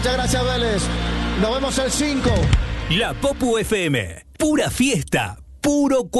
Muchas gracias, Vélez. Nos vemos el 5. La Popu FM. Pura fiesta. Puro